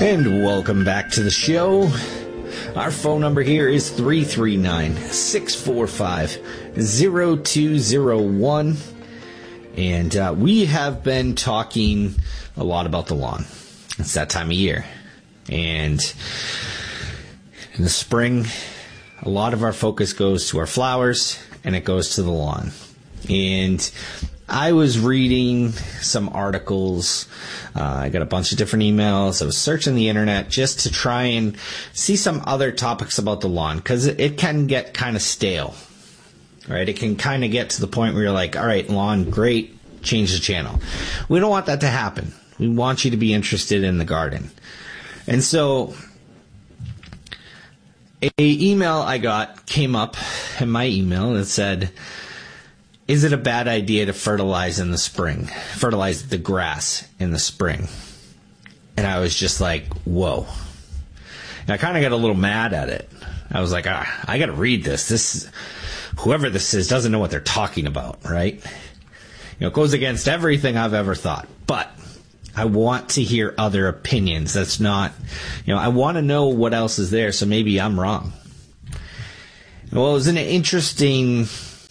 And welcome back to the show. Our phone number here is 339-645-0201. And we have been talking a lot about the lawn. It's that time of year. And in the spring, a lot of our focus goes to our flowers and it goes to the lawn. And I was reading some articles. I got a bunch of different emails. I was searching the internet just to try and see some other topics about the lawn, because it can get kind of stale, right? It can kind of get to the point where you're like, all right, lawn, great, change the channel. We don't want that to happen. We want you to be interested in the garden. And so a email I got came up in my email that said, is it a bad idea to fertilize in the spring? Fertilize the grass in the spring? And I was just like, whoa. And I kind of got a little mad at it. I was like, I got to read this. Whoever this is doesn't know what they're talking about, right? It goes against everything I've ever thought. But I want to hear other opinions. That's not, I want to know what else is there, so maybe I'm wrong. Well, it was an interesting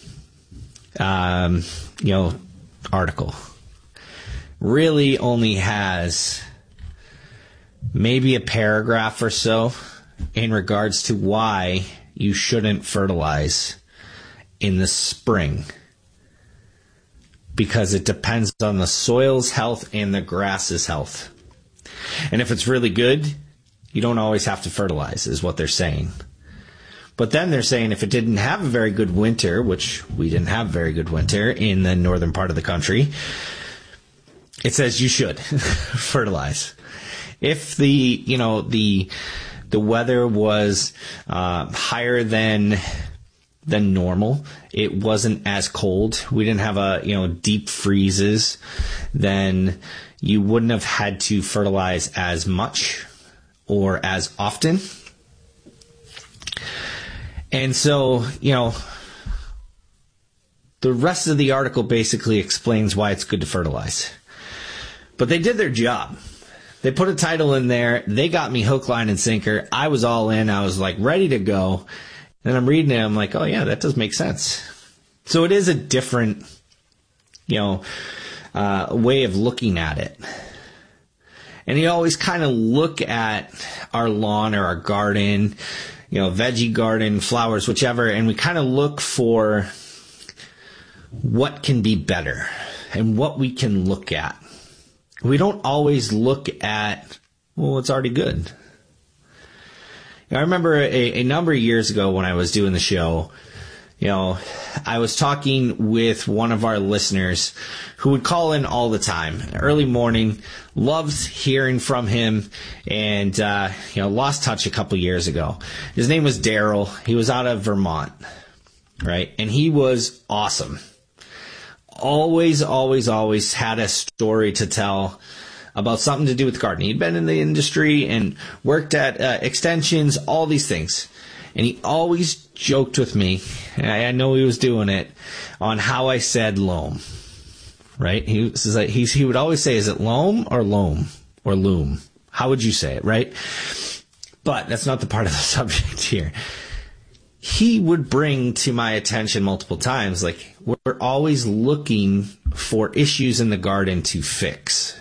article. Really only has maybe a paragraph or so in regards to why you shouldn't fertilize in the spring, because it depends on the soil's health and the grass's health. And if it's really good, you don't always have to fertilize, is what they're saying. But then they're saying if it didn't have a very good winter, which we didn't have a very good winter in the northern part of the country, it says you should fertilize. If the weather was higher than normal, it wasn't as cold, we didn't have deep freezes, then you wouldn't have had to fertilize as much or as often. And so, the rest of the article basically explains why it's good to fertilize. But they did their job. They put a title in there. They got me hook, line, and sinker. I was all in. I was like ready to go. And I'm reading it. I'm like, oh yeah, that does make sense. So it is a different, way of looking at it. And you always kind of look at our lawn or our garden, veggie garden, flowers, whichever, and we kind of look for what can be better and what we can look at. We don't always look at, what's already good. I remember a number of years ago when I was doing the show, I was talking with one of our listeners who would call in all the time, early morning, loves hearing from him, and, lost touch a couple years ago. His name was Daryl. He was out of Vermont, right? And he was awesome. Always had a story to tell about something to do with gardening. He'd been in the industry and worked at extensions, all these things. And he always joked with me, and I know he was doing it, on how I said loam, right? He would always say, is it loam or loam or loom? How would you say it, right? But that's not the part of the subject here. He would bring to my attention multiple times, like, we're always looking for issues in the garden to fix.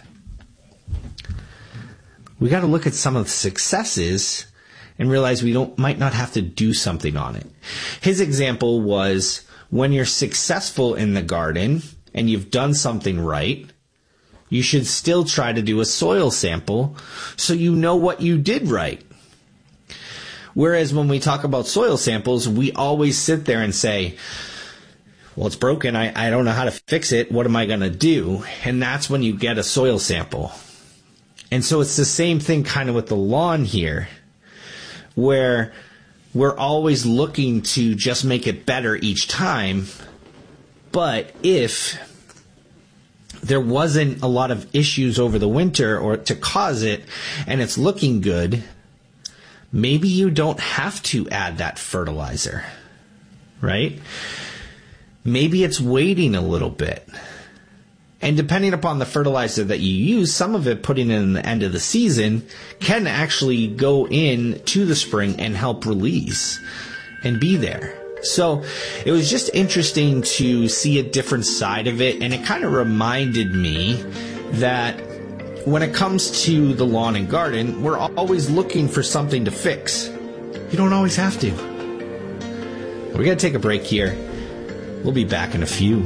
We got to look at some of the successes and realize we might not have to do something on it. His example was, when you're successful in the garden and you've done something right, you should still try to do a soil sample so you know what you did right. Whereas when we talk about soil samples, we always sit there and say, well, it's broken. I don't know how to fix it. What am I going to do? And that's when you get a soil sample. And so it's the same thing kind of with the lawn here, where we're always looking to just make it better each time. But if there wasn't a lot of issues over the winter or to cause it, and it's looking good, maybe you don't have to add that fertilizer, right? Maybe it's waiting a little bit. And depending upon the fertilizer that you use, some of it putting in the end of the season can actually go in to the spring and help release and be there. So it was just interesting to see a different side of it, and it kind of reminded me that when it comes to the lawn and garden, we're always looking for something to fix. You don't always have to. We're going to take a break here. We'll be back in a few.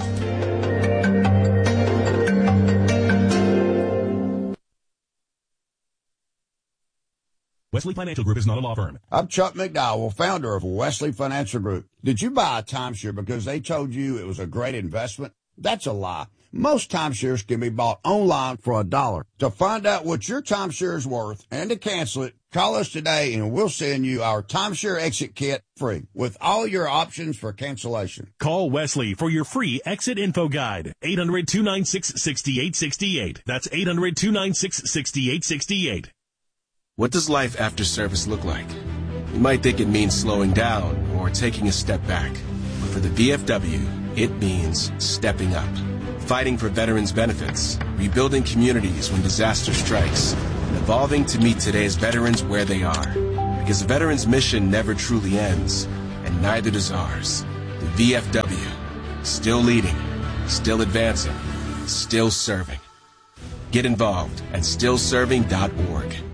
Wesley Financial Group is not a law firm. I'm Chuck McDowell, founder of Wesley Financial Group. Did you buy a timeshare because they told you it was a great investment? That's a lie. Most timeshares can be bought online for $1. To find out what your timeshare is worth and to cancel it, call us today and we'll send you our timeshare exit kit free with all your options for cancellation. Call Wesley for your free exit info guide. 800-296-6868. That's 800-296-6868. What does life after service look like? You might think it means slowing down or taking a step back. But for the VFW, it means stepping up. Fighting for veterans' benefits, rebuilding communities when disaster strikes, and evolving to meet today's veterans where they are. Because the veterans' mission never truly ends, and neither does ours. The VFW, still leading, still advancing, still serving. Get involved at stillserving.org.